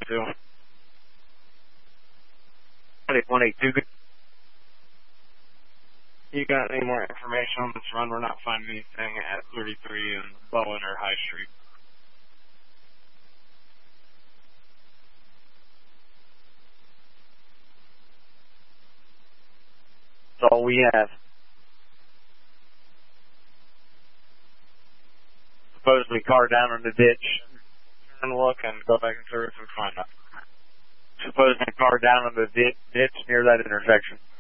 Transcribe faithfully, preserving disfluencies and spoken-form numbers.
two. one eight two. You got any more information on this run? We're not finding anything at thirty-three and Bowen or High Street. That's all we have. Supposedly car down in the ditch. Turn and look and go back and surface and find out. Supposedly car down in the ditch near that intersection.